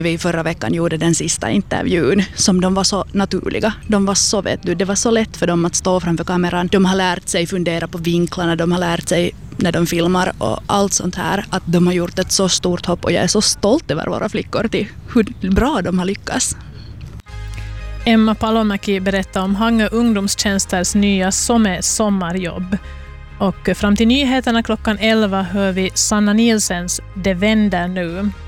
Vi förra veckan gjorde den sista intervjun som de var så naturliga. De var så, det var så lätt för dem att stå framför kameran. De har lärt sig fundera på vinklarna, de har lärt sig när de filmar och allt sånt här. Att de har gjort ett så stort hopp och jag är så stolt över våra flickor till hur bra de har lyckats. Emma Palomäki berättar om Hangö ungdomstjänsters nya sommarjobb. Och fram till nyheterna klockan 11 hör vi Sanna Nielsens Det vänder nu.